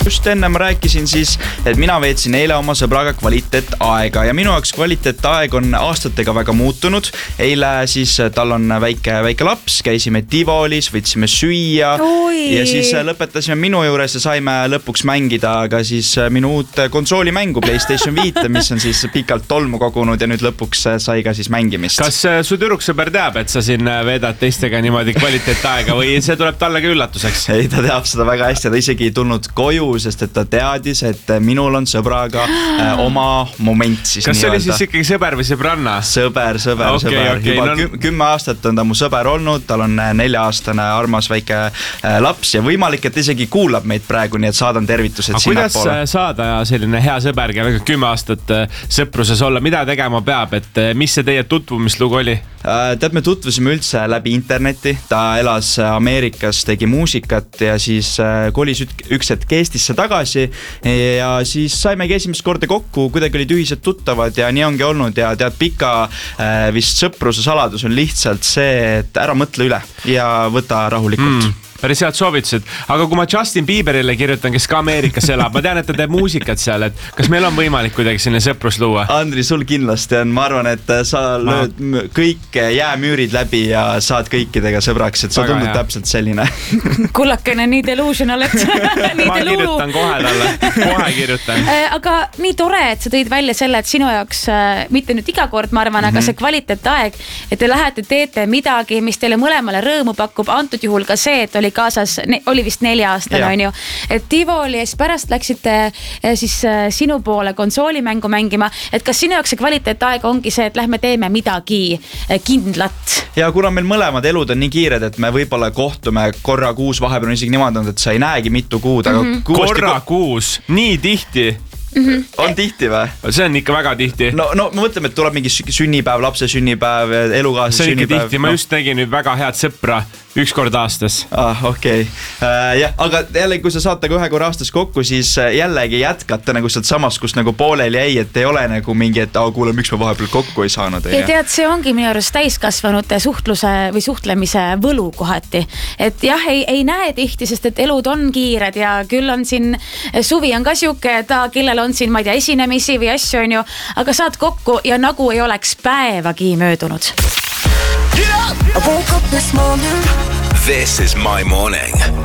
just enne ma rääkisin siis, et mina veetsin eile oma sõbraga kvaliteetaega ja minu jaoks kvaliteetaeg on aastatega väga muutunud. Eile siis tal on väike laps, käisime Tivolis, võtsime süüa ja siis lõpetasime minu juures ja saime lõpuks mängida aga siis minu uut konsoolimängu PlayStation 5, mis on siis pikalt tolmu kogunud ja nüüd lõpuks sai ka siis mängimist. Kas su tüdruksõber teab, et sa siin veedad teistega niimoodi kvaliteetaega või see tuleb talle ka üllatuseks? Ei, ta teab seda väga hästi, ta isegi tulnud koju, sest et ta teadis, et minul on sõbraga oma moment siis. Kas see oli siis ikkagi sõber või sõbranna? Sõber. Juba 10 aastat on ta mu sõber olnud, tal on 4-aastane armas väike laps ja võimalik, et isegi kuulab meid praegu, nii et saadan tervitused sinna poole. Kuidas saada selline hea sõber, kellega 10 aastat sõpruses olla, mida tegema peab, et mis see teie tutvumislugu oli? Tead, me tutvusime üldse läbi interneti, ta elas Ameerikas, tegi muusikat ja siis kolis üks hetk Eestisse tagasi ja siis saimegi esimest korda kokku, kuidagi olid ühised tuttavad ja nii ongi olnud ja tead, pika vist sõpruse saladus on lihtsalt see, et ära mõtle üle ja võta rahulikult. Päris head soovitused, aga kui ma Justin Bieberile kirjutan, kes ka Ameerikas elab, ma tean, et ta teeb muusikat seal, et kas meil on võimalik kuidagi selline sõprus luua? Andri, sul kindlasti on, ma arvan, et sa lööd kõik jäämüürid läbi ja saad kõikidega sõbraks, et sa tundud täpselt selline. Kullakene, nii delusional, et ma kirjutan kohe kirjutan. Aga nii tore, et sa tõid välja selle, et sinu jaoks, mitte nüüd iga kord, ma arvan, aga see kvaliteetaeg, et te lähete, teete midagi, mis teile mõlemale rõõmu pakub, antud juhul ka see, et oli kaasas, oli vist 4-aastane, on ju. Et Tivoli ja siis pärast läksite siis sinu poole konsoolimängu mängima. Et kas sinu jaoks see kvaliteetaeg ongi see, et lähme teeme midagi kindlat? Ja kuna meil mõlemad elud on nii kiired, et me võib-olla kohtume korra kuus, vahepeal on isegi niimoodi, et sa ei näegi mitu kuud, aga korra kuus, nii tihti. On tihti või? See on ikka väga tihti. No ma mõtleme, et tuleb mingi sünnipäev, lapse sünnipäev, elukaaslase sünnipäev. See on ikka tihti, ma just tegin nüüd väga head sõpra üks kord aastas. Okei. Jah, aga jällegi, kui sa saate ka ühe korra aastas kokku, siis jällegi jätkata nagu sealt samast, kus nagu pooleli ei, et ei ole nagu mingi, et kuule, miks me vahepeal kokku ei saanud. Ja tead, see ongi minu arust täiskasvanute suhtluse või suhtlemise võlu kohati. Et jah, ei näe tihti, sest et elud on kiired ja küll on siin, suvi on ka siuke, ta, kellel on siin, ma ei tea, esinemisi või asju on ju, aga saad kokku ja nagu ei oleks päevagi möödunud. I woke up this morning. This is my morning.